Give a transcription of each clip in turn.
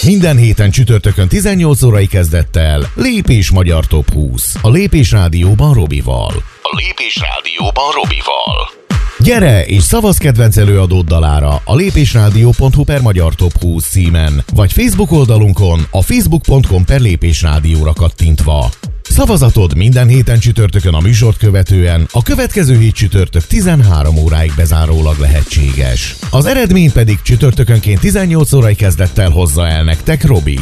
Minden héten csütörtökön 18 órai kezdettel Lépés Magyar Top 20. A Lépés Rádióban Robival. Gyere és szavazz kedvenc előadód dalára a lépésrádió.hu/magyar top 20 címen, vagy Facebook oldalunkon a facebook.com/lépésrádióra kattintva. Szavazatod minden héten csütörtökön a műsort követően, a következő hét csütörtök 13 óráig bezárólag lehetséges. Az eredményt pedig csütörtökönként 18 órai kezdettel hozza el nektek Robi.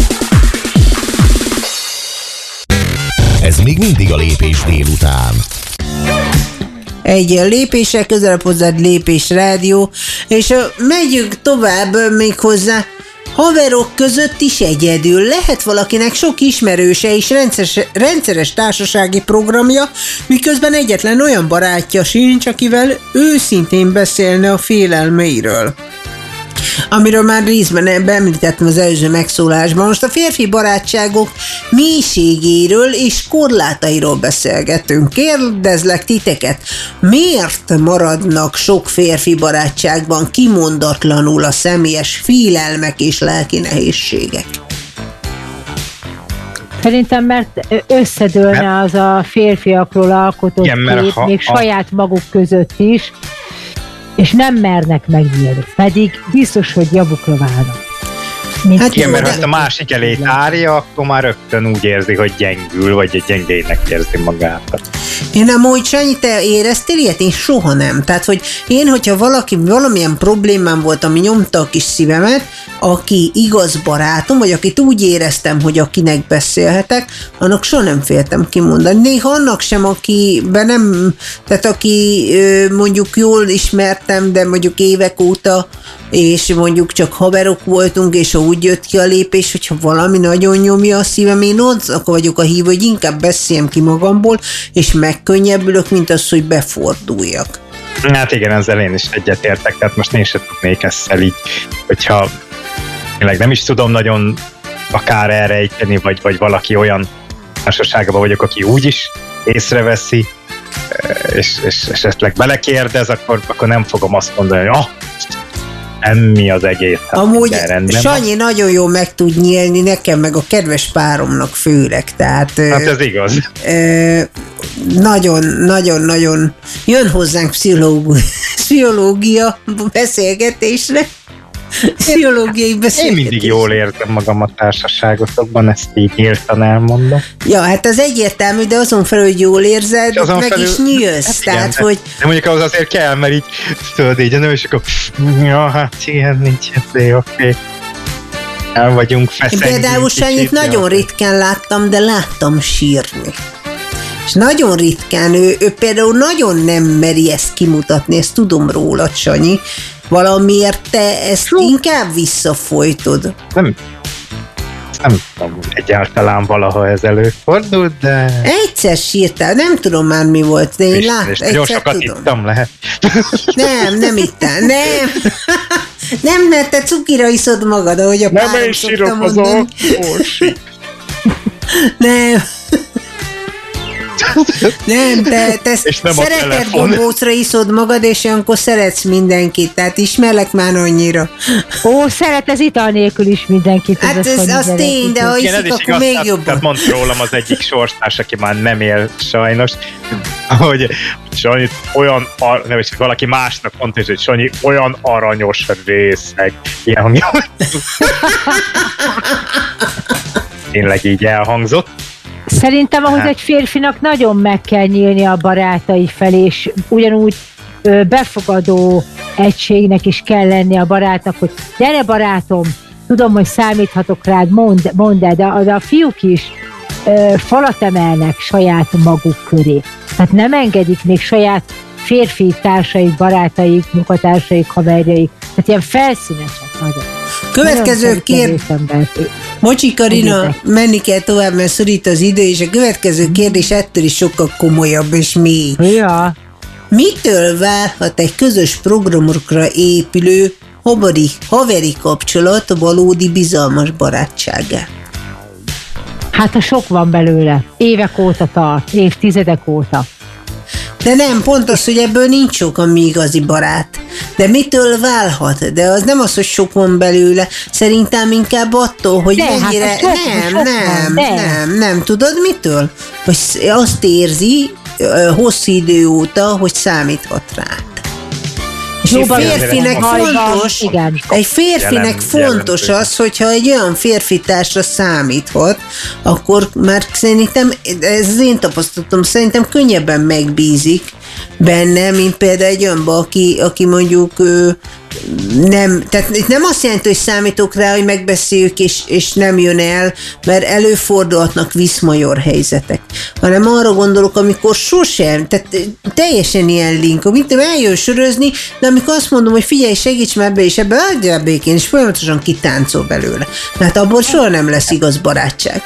Ez még mindig a Lépés délután. Egy lépéssel közelebb hozzád Lépés Rádió, és megyünk tovább még hozzá. Haverok között is egyedül. Lehet valakinek sok ismerőse és rendszeres társasági programja, miközben egyetlen olyan barátja sincs, akivel őszintén beszélne a félelmeiről. Amiről már részben említettem az előző megszólásban. Most a férfi barátságok mélységéről és korlátairól beszélgetünk. Kérdezlek titeket, miért maradnak sok férfi barátságban kimondatlanul a személyes félelmek és lelki nehézségek? Szerintem, mert összedőlne az a férfiakról alkotott kép, még saját maguk között is, és nem mernek megnyílni, pedig biztos, hogy javukra válnak. Igen, mert ha a másik elé tárja, akkor már rögtön úgy érzi, hogy gyengül, vagy egy gyengének érzi magát. Én amúgy, Sanyi, te éreztél ilyet? Én soha nem. Tehát, hogy én, hogyha valamilyen problémám volt, ami nyomta a kis szívemet, aki igaz barátom, vagy akit úgy éreztem, hogy akinek beszélhetek, annak soha nem féltem kimondani. Néha annak sem, akiben nem, tehát aki mondjuk jól ismertem, de mondjuk évek óta, és mondjuk csak haverok voltunk, és úgy jött ki a lépés, hogyha valami nagyon nyomja a szívem, én ott vagyok a hívő, hogy inkább beszéljem ki magamból, és megkönnyebbülök, mint az, hogy beforduljak. Hát igen, ezzel én is egyetértek, tehát most én sem tudnék ezzel így, hogyha tényleg nem is tudom nagyon akár elrejteni, vagy valaki olyan társaságban vagyok, aki úgyis észreveszi, és esetleg belekérdez, akkor nem fogom azt mondani, hogy semmi az egész. Amúgy Sanyi nagyon jól meg tud nyílni, nekem meg a kedves páromnak főleg, tehát... Hát ez igaz. Nagyon jön hozzánk pszichológia beszélgetésre. Pszichológiai beszélgetés. Én mindig jól érzem magam a társaságotokban, ezt így nyíltan elmondom. Ja, hát az egyértelmű, de azon felül, hogy jól érzed, meg felül, is nyílsz. Hát tehát, igen, hogy... de mondjuk ahhoz azért kell, mert így tudod így, és akkor ja, hát igen, nincs ezért, oké. El vagyunk feszengni. Én például Sanyit nagyon ritkán láttam, de láttam sírni. És nagyon ritkán, ő például nagyon nem meri ezt kimutatni, ezt tudom róla, Sanyi. Valamiért te ezt inkább visszafolytod. Nem tudom, egyáltalán valaha ez előfordult, de... Egyszer sírtál, nem tudom már mi volt, de én láttam, egyszer sokat tudom. ittam, lehet. Nem ittál, nem, mert te cukira iszod magad, ahogy a párom szokta mondani. Nem, te szeretett gombócra iszod magad, és olyankor szeretsz mindenkit, tehát ismerlek már annyira. Szeret ez ital nélkül is mindenkit. Hát ez az tény, de ha iszik, akkor még jobban. Tehát mondta rólam az egyik sorstárs, aki már nem él sajnos, hogy Sanyi olyan, nem is valaki másnak mondta, hogy Sanyi olyan aranyos részeg. Ilyen hangja. Tényleg így elhangzott. Szerintem ahhoz egy férfinak nagyon meg kell nyílni a barátai felé, és ugyanúgy befogadó egységnek is kell lenni a barátnak, hogy gyere barátom, tudom, hogy számíthatok rád, mondd el, de a fiúk is falat emelnek saját maguk köré. Tehát nem engedik még saját férfi társaik, barátaik, munkatársaik, haverjaik. Tehát ilyen felszínesek nagyon. Következő kérdés. Mocsi Karina, menni kell tovább, mert szorít az idő, és a következő kérdés ettől is sokkal komolyabb és mély. Ja. Mitől válhat egy közös programokra épülő haveri kapcsolat a valódi bizalmas barátsággá? Hát ha sok van belőle. Évek óta tart, évtizedek óta. De nem, pont az, hogy ebből nincs sok, ami igazi barát. De mitől válhat? De az nem az, hogy sok van belőle. Szerintem inkább attól, hogy mennyire... Nem. Tudod mitől? Hogy azt érzi hosszú idő óta, hogy számíthat rá. És egy férfinek fontos az, hogyha egy olyan férfitársra számíthat, akkor már szerintem, ez az én tapasztalatom, szerintem könnyebben megbízik benne, mint például egy önbe, aki mondjuk nem, tehát nem azt jelenti, hogy számítok rá, hogy megbeszéljük, és nem jön el, mert előfordulhatnak viszmajor helyzetek, hanem arra gondolok, amikor sosem, tehát teljesen ilyen link, amit eljön sörözni, de amikor azt mondom, hogy figyelj, segíts már be, és ebbe adjál békén, és folyamatosan kitáncol belőle. Tehát abból soha nem lesz igaz barátság.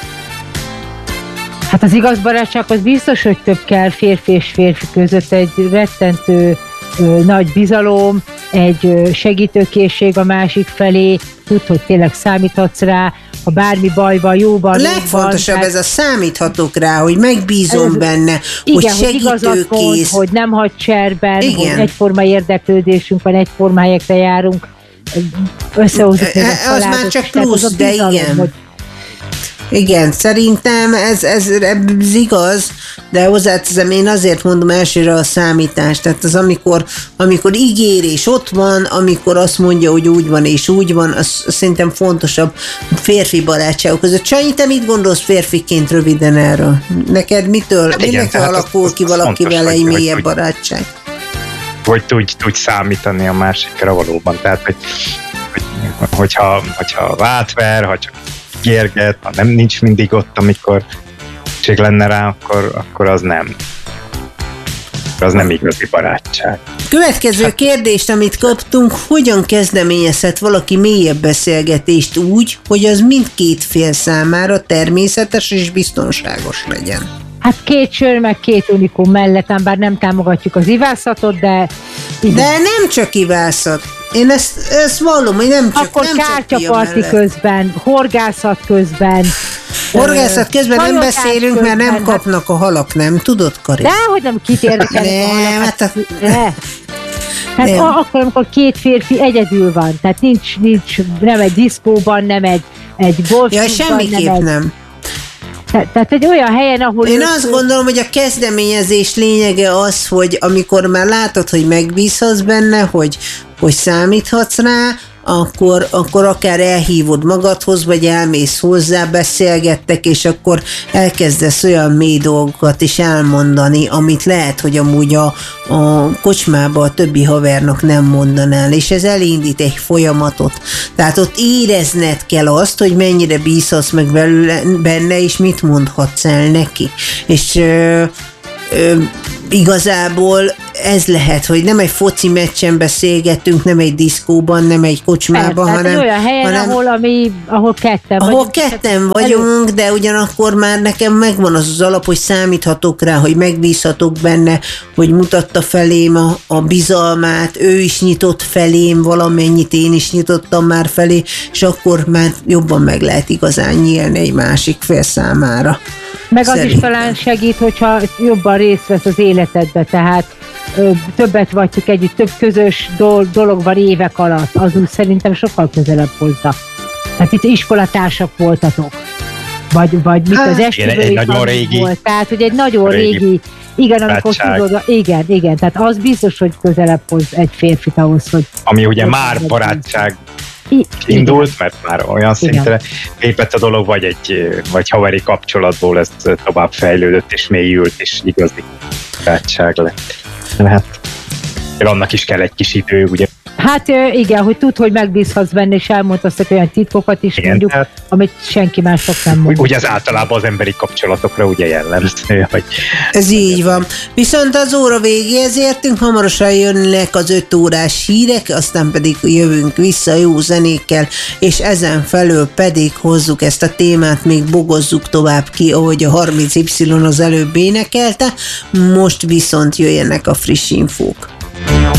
Hát az igaz barátsághoz biztos, hogy több kell férfi és férfi között, egy rettentő nagy bizalom, egy segítőkészség a másik felé, tud, hogy tényleg számíthatsz rá, ha bármi baj van, jóban, a legfontosabb ez a számíthatok rá, hogy megbízom benne, igen, hogy segítőkész. Hogy nem hagy cserben, igen. Hogy egyforma érdeklődésünk van, egyforma helyekre járunk, összehozzuk a az már csak plusz, de igen. Hogy igen, szerintem ez igaz, de hozzáteszem, én azért mondom elsőre a számítást, tehát az amikor ígér és ott van, amikor azt mondja, hogy úgy van és úgy van, az szerintem fontosabb férfi barátságok között. Csanyi, te mit gondolsz férfiként röviden erről? Neked mitől alakul ki valakivel egy mélyebb barátság? Hogy tudj számítani a másikra valóban, tehát hogyha átver, ha csak gérget, ha nem nincs mindig ott, amikor szükség lenne rá, akkor az nem. Az nem igazi barátság. Következő kérdést, amit kaptunk, hogyan kezdeményezhet valaki mélyebb beszélgetést úgy, hogy az mindkét fél számára természetes és biztonságos legyen? Hát 2 sör, meg 2 unikum mellett, bár nem támogatjuk az ivászatot, de... De nem csak ivászat. Én ezt vallom, hogy nem csak akkor kártyaparti közben, horgászat közben. Horgászat közben nem beszélünk, közben, mert nem kapnak a halak, nem tudod, Karin? Dehogy nem, kit érdekelnek a halak. Hát akkor, amikor 2 férfi egyedül van, tehát nincs nem egy diszkóban, nem egy golfklubban. Ja, semmiképp nem. Tehát egy olyan helyen, ahol... Én azt gondolom, hogy a kezdeményezés lényege az, hogy amikor már látod, hogy megbízhatsz benne, hogy számíthatsz rá, akkor akár elhívod magadhoz, vagy elmész hozzá, beszélgettek, és akkor elkezdesz olyan mély dolgokat is elmondani, amit lehet, hogy amúgy a kocsmában a többi havernak nem mondanál, és ez elindít egy folyamatot. Tehát ott érezned kell azt, hogy mennyire bízhatsz meg benne, és mit mondhatsz el neki. És igazából ez lehet, hogy nem egy foci meccsen beszélgetünk, nem egy diszkóban, nem egy kocsmában, hanem olyan helyen, ahol ketten vagyunk, de ugyanakkor már nekem megvan az alap, hogy számíthatok rá, hogy megbízhatok benne, hogy mutatta felém a bizalmát, ő is nyitott felém valamennyit, én is nyitottam már felé, és akkor már jobban meg lehet igazán nyílni egy másik fél számára. Meg az is talán segít, hogyha jobban részt vesz az életedbe, tehát többet vagytok együtt, több közös dolog van évek alatt, az úgy szerintem sokkal közelebb hozza. Tehát itt iskolatársak voltatok, vagy mit az esküvői volt, tehát hogy egy nagyon régi igen, amikor tudod, igen, tehát az biztos, hogy közelebb hoz egy férfit ahhoz, hogy... Ami ugye már barátság indult, mert már olyan szintre lépett a dolog, vagy haveri kapcsolatból ez tovább fejlődött, és mélyült, és igazi barátság lett. Hát annak is kell egy kis idő, ugye? Hát igen, hogy tudd, hogy megbízhatsz benne, és elmondhatsz olyan titkokat is, igen, mondjuk, hát, amit senki mások nem mond. Ugye az általában az emberi kapcsolatokra ugye jellemző, hogy... Ez így van. Viszont az óra végéhez értünk, hamarosan jönnek az 5 órás hírek, aztán pedig jövünk vissza jó zenékkel, és ezen felül pedig hozzuk ezt a témát, még bogozzuk tovább ki, ahogy a 30Y az előbb énekelte, most viszont jöjjenek a friss infók.